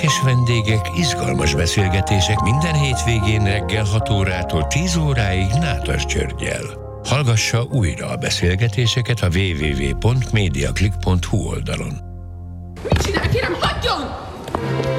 és vendégek, izgalmas beszélgetések minden hétvégén reggel 6 órától 10 óráig Nádas Györggyel. Hallgassa újra a beszélgetéseket a www.mediaclick.hu oldalon. Mit csinál, kérem, hagyjon!